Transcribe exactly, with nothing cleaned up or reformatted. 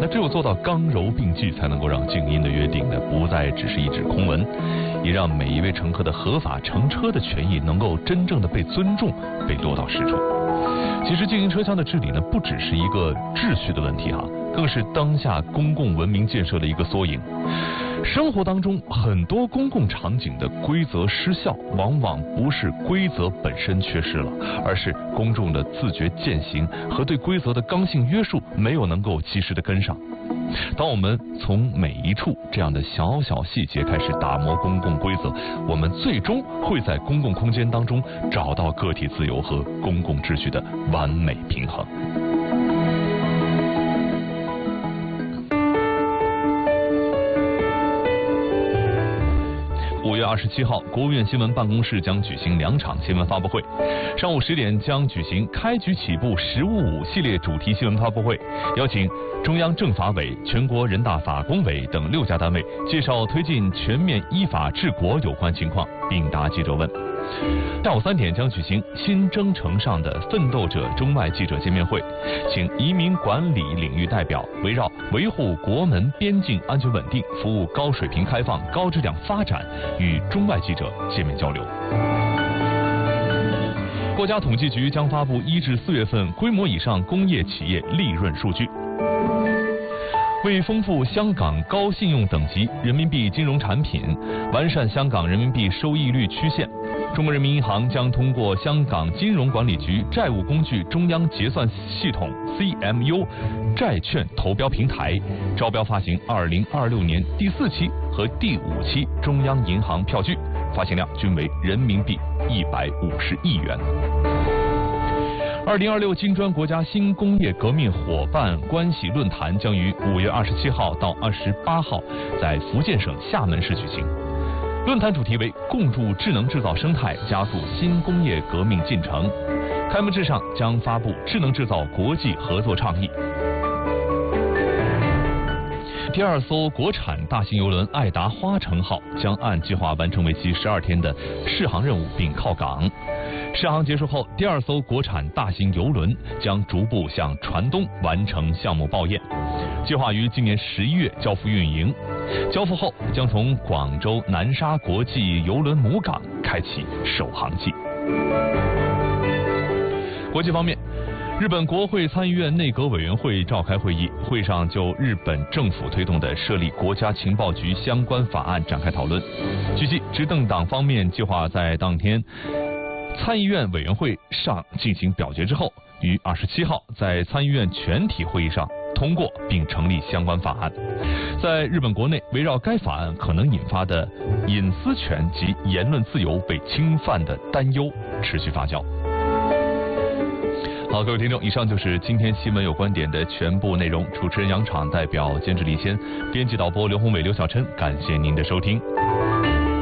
只有做到刚柔并济，才能够让静音的约定呢不再只是一纸空文，也让每一位乘客的合法乘车的权益能够真正的被尊重，被落到实处。其实静音车厢的治理呢，不只是一个秩序的问题哈、啊，更是当下公共文明建设的一个缩影。生活当中很多公共场景的规则失效，往往不是规则本身缺失了，而是公众的自觉践行和对规则的刚性约束没有能够及时的跟上。当我们从每一处这样的小小细节开始打磨公共规则，我们最终会在公共空间当中找到个体自由和公共秩序的完美平衡。五月二十七号，国务院新闻办公室将举行两场新闻发布会。上午十点将举行开局起步十五五系列主题新闻发布会，邀请中央政法委、全国人大法工委等六家单位介绍推进全面依法治国有关情况，并答记者问。下午三点将举行新征程上的奋斗者中外记者见面会，请移民管理领域代表围绕维护国门边境安全稳定、服务高水平开放、高质量发展与中外记者见面交流。国家统计局将发布一至四月份规模以上工业企业利润数据。为丰富香港高信用等级人民币金融产品，完善香港人民币收益率曲线，中国人民银行将通过香港金融管理局债务工具中央结算系统 C M U 债券投标平台，招标发行二零二六年第四期和第五期中央银行票据，发行量均为人民币一百五十亿元。二零二六金砖国家新工业革命伙伴关系论坛将于五月二十七号到二十八号在福建省厦门市举行。论坛主题为共筑智能制造生态，加速新工业革命进程。开幕式上将发布智能制造国际合作倡议。第二艘国产大型邮轮爱达花城号将按计划完成为期十二天的试航任务并靠港。试航结束后，第二艘国产大型邮轮将逐步向船东完成项目报验，计划于今年十一月交付运营。交付后将从广州南沙国际邮轮母港开启首航季。国际方面，日本国会参议院内阁委员会召开会议，会上就日本政府推动的设立国家情报局相关法案展开讨论。据悉，执政党方面计划在当天参议院委员会上进行表决之后，于二十七号在参议院全体会议上通过并成立相关法案。在日本国内，围绕该法案可能引发的隐私权及言论自由被侵犯的担忧持续发酵。好，各位听众，以上就是今天新闻有观点的全部内容。主持人杨昶，代表监制李先，编辑导播刘宏伟、刘小琛，感谢您的收听。